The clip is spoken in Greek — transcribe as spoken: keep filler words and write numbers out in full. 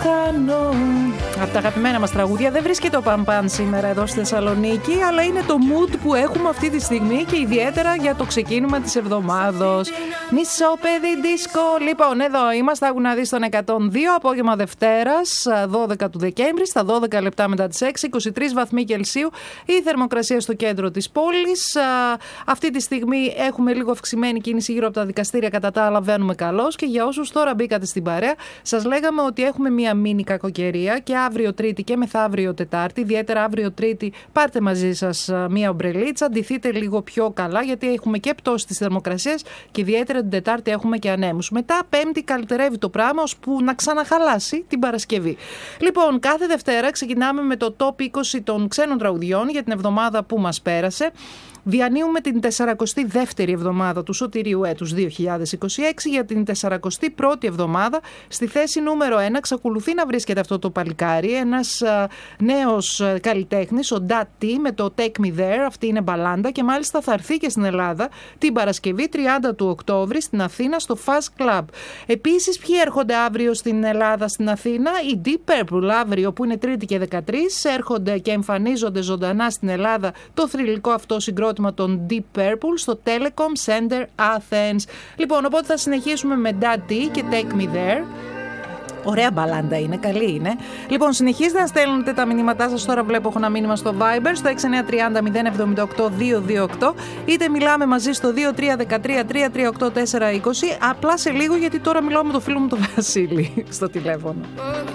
χάνω. Από τα αγαπημένα μας τραγούδια. Δεν βρίσκεται ο Παμπάν σήμερα εδώ στη Θεσσαλονίκη, αλλά είναι το mood που έχουμε αυτή τη στιγμή και ιδιαίτερα για το ξεκίνημα της εβδομάδος. Μισό παιδί δίσκο. Λοιπόν, εδώ είμαστε, άκου να δεις τον εκατόν δύο, απόγευμα Δευτέρας, δώδεκα του Δεκέμβρη, στα δώδεκα λεπτά μετά τις έξι, είκοσι τρεις βαθμοί Κελσίου, η θερμοκρασία στο κέντρο της πόλης. Αυτή τη στιγμή έχουμε λίγο αυξημένη κίνηση γύρω από τα δικαστήρια, κατά τα άλλα βαίνουμε καλώς. Και για όσους τώρα μπήκατε στην παρέα, σας λέγαμε ότι έχουμε μία μίνι κακοκαιρία και αύριο Τρίτη και μεθαύριο Τετάρτη. Ιδιαίτερα αύριο Τρίτη, πάρτε μαζί σας μία ομπρελίτσα, ντυθείτε λίγο πιο καλά, γιατί έχουμε και πτώση της θερμοκρασίας και ιδιαίτερα την Τετάρτη έχουμε και ανέμους. Μετά Πέμπτη καλυτερεύει το πράγμα, ώσπου να ξαναχαλάσει την Παρασκευή. Λοιπόν, κάθε Δευτέρα ξεκινάμε με το top είκοσι των ξένων τραγουδιών για την εβδομάδα που μας πέρασε. Διανύουμε την σαραντά δεύτερη εβδομάδα του σωτηρίου έτους δύο χιλιάδες είκοσι έξι. Για την σαράντα πρώτη εβδομάδα στη θέση νούμερο ένα εξακολουθεί να βρίσκεται αυτό το παλικάρι, ένας α, νέος α, καλλιτέχνης, ο Ντάτ Τι, με το Take Me There. Αυτή είναι μπαλάντα και μάλιστα θα έρθει και στην Ελλάδα την Παρασκευή τριάντα του Οκτώβρη στην Αθήνα στο Fast Club. Επίσης, ποιοι έρχονται αύριο στην Ελλάδα, στην Αθήνα? Η Deep Purple αύριο, που είναι Τρίτη και δεκατρείς, έρχονται και εμφανίζονται ζωντανά στην Ελλάδα το θρυλικό αυτό συγκρότημα των Deep Purple στο Telecom Center Athens. Λοιπόν, οπότε θα συνεχίσουμε με Dad D και Take Me There. Ωραία μπαλάντα είναι, καλή είναι. Λοιπόν, συνεχίζετε να στέλνετε τα μηνύματά σας. Τώρα βλέπω έχω ένα μήνυμα στο Viber στο έξι εννιά τρία μηδέν μηδέν εβδομήντα οκτώ διακόσια είκοσι οκτώ, είτε μιλάμε μαζί στο δύο τρία ένα τρία τρία τρία οκτώ τέσσερα είκοσι. Απλά σε λίγο, γιατί τώρα μιλάω με το φίλο μου τον Βασίλη στο τηλέφωνο.